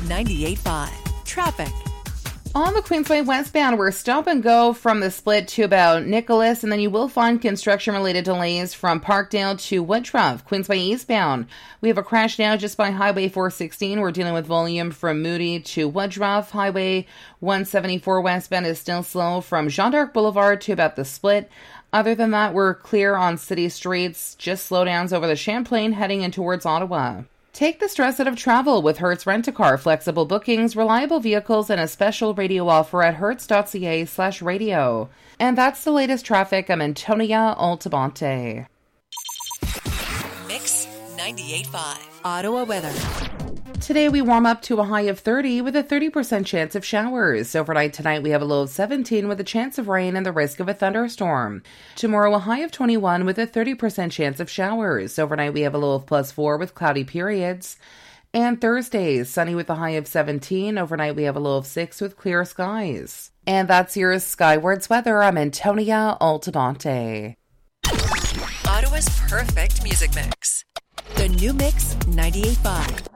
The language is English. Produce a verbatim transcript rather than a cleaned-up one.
ninety-eight point five. Traffic. On the Queensway westbound, we're stop and go from the split to about Nicholas, and then you will find construction-related delays from Parkdale to Woodruff. Queensway eastbound, we have a crash now just by Highway four sixteen. We're dealing with volume from Moody to Woodruff. Highway one seventy-four westbound is still slow from Jean d'Arc Boulevard to about the split. Other than that, we're clear on city streets, just slowdowns over the Champlain heading in towards Ottawa. Take the stress out of travel with Hertz Rent-A-Car. Flexible bookings, reliable vehicles, and a special radio offer at hertz.ca slash radio. And that's the latest traffic. I'm Antonia Altabonte. Mix ninety-eight point five. Ottawa weather. Today we warm up to a high of thirty with a thirty percent chance of showers. Overnight tonight we have a low of seventeen with a chance of rain and the risk of a thunderstorm. Tomorrow a high of twenty-one with a thirty percent chance of showers. Overnight we have a low of plus four with cloudy periods. And Thursday, sunny with a high of seventeen. Overnight we have a low of six with clear skies. And that's your Skywards weather. I'm Antonia Altabonte. Ottawa's perfect music mix. The new Mix ninety-eight point five.